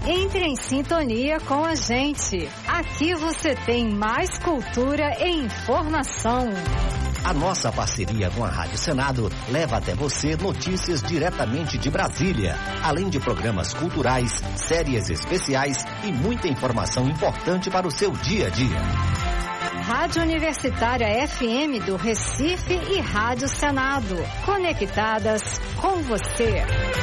Entre em sintonia com a gente. Aqui você tem mais cultura e informação. A nossa parceria com a Rádio Senado leva até você notícias diretamente de Brasília, além de programas culturais, séries especiais e muita informação importante para o seu dia a dia. Rádio Universitária FM do Recife e Rádio Senado, conectadas com você.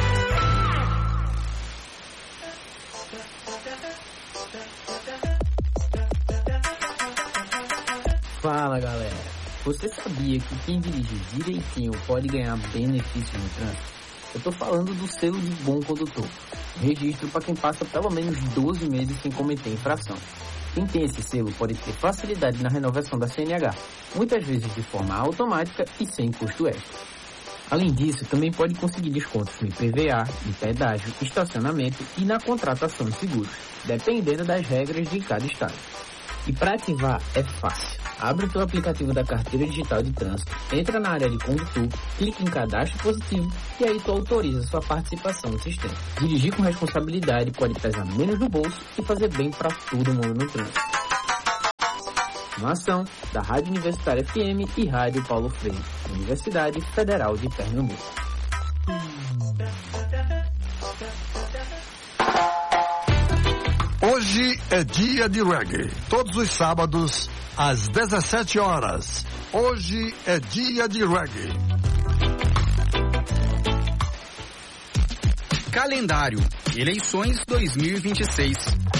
Fala, galera. Você sabia que quem dirige direitinho pode ganhar benefícios no trânsito? Eu tô falando do selo de bom condutor. Registro para quem passa pelo menos 12 meses sem cometer infração. Quem tem esse selo pode ter facilidade na renovação da CNH, muitas vezes de forma automática e sem custo extra. Além disso, também pode conseguir descontos no IPVA, em pedágio, estacionamento e na contratação de seguros, dependendo das regras de cada estado. E para ativar é fácil. Abre o seu aplicativo da carteira digital de trânsito, entra na área de condutor, clica em cadastro positivo e aí tu autoriza sua participação no sistema. Dirigir com responsabilidade pode pesar menos no bolso e fazer bem para todo mundo no trânsito. Uma ação da Rádio Universitária FM e Rádio Paulo Freire, Universidade Federal de Pernambuco. Hoje é dia de reggae. Todos os sábados, às 17 horas. Hoje é dia de reggae. Calendário. Eleições 2026.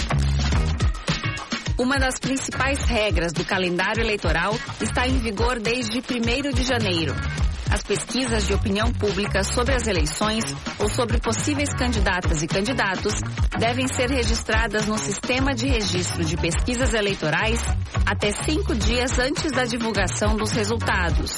Uma das principais regras do calendário eleitoral está em vigor desde 1º de janeiro. As pesquisas de opinião pública sobre as eleições ou sobre possíveis candidatas e candidatos devem ser registradas no Sistema de Registro de Pesquisas Eleitorais até 5 dias antes da divulgação dos resultados.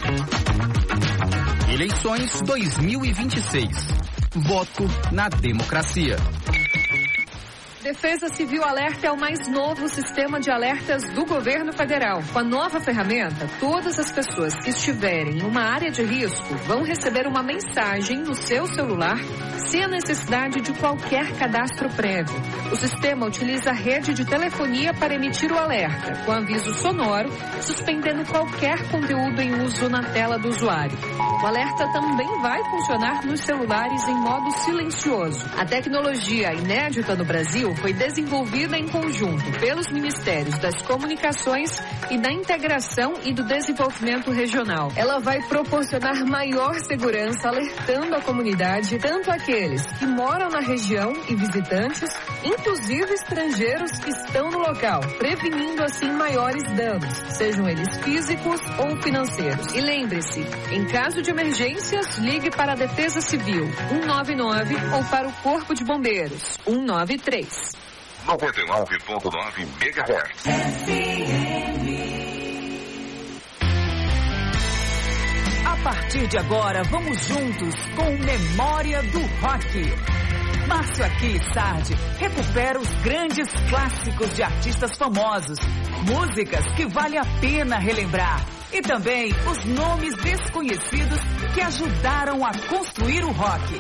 Eleições 2026. Voto na democracia. Defesa Civil Alerta é o mais novo sistema de alertas do governo federal. Com a nova ferramenta, todas as pessoas que estiverem em uma área de risco vão receber uma mensagem no seu celular sem a necessidade de qualquer cadastro prévio. O sistema utiliza a rede de telefonia para emitir o alerta, com aviso sonoro, suspendendo qualquer conteúdo em uso na tela do usuário. O alerta também vai funcionar nos celulares em modo silencioso. A tecnologia inédita no Brasil foi desenvolvida em conjunto pelos Ministérios das Comunicações e da Integração e do Desenvolvimento Regional. Ela vai proporcionar maior segurança, alertando a comunidade, tanto aqueles que moram na região e visitantes, inclusive estrangeiros que estão no local, prevenindo assim maiores danos, sejam eles físicos ou financeiros. E lembre-se, em caso de emergências, ligue para a Defesa Civil 199 ou para o Corpo de Bombeiros 193. 99.9 MHz. A partir de agora, vamos juntos com Memória do Rock. Márcio Aqui Sardi recupera os grandes clássicos de artistas famosos, músicas que vale a pena relembrar e também os nomes desconhecidos que ajudaram a construir o rock.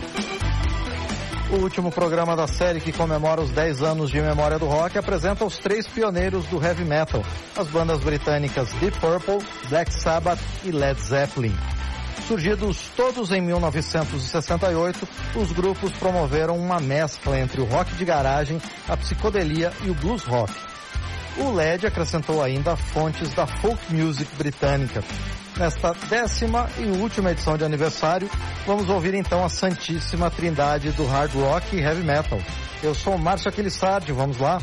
O último programa da série que comemora os 10 anos de Memória do Rock apresenta os 3 pioneiros do heavy metal, as bandas britânicas Deep Purple, Black Sabbath e Led Zeppelin. Surgidos todos em 1968, os grupos promoveram uma mescla entre o rock de garagem, a psicodelia e o blues rock. O Led acrescentou ainda fontes da folk music britânica. Nesta 10ª e última edição de aniversário, vamos ouvir então a santíssima trindade do hard rock e heavy metal. Eu sou o Márcio Aquilissardi, vamos lá?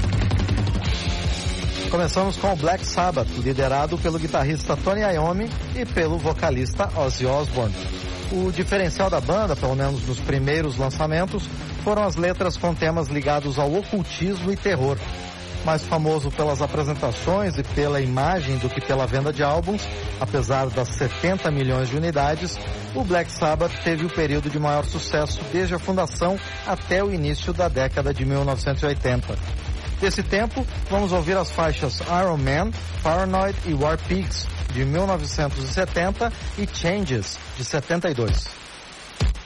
Começamos com o Black Sabbath, liderado pelo guitarrista Tony Iommi e pelo vocalista Ozzy Osbourne. O diferencial da banda, pelo menos nos primeiros lançamentos, foram as letras com temas ligados ao ocultismo e terror. Mais famoso pelas apresentações e pela imagem do que pela venda de álbuns, apesar das 70 milhões de unidades, o Black Sabbath teve o período de maior sucesso desde a fundação até o início da década de 1980. Desse tempo, vamos ouvir as faixas Iron Man, Paranoid e War Pigs, de 1970, e Changes, de 72.